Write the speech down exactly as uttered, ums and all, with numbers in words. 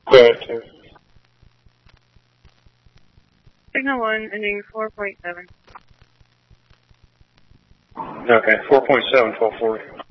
Go ahead, Tim. Signal one, ending four point seven. Okay, four point seven, twelve forty.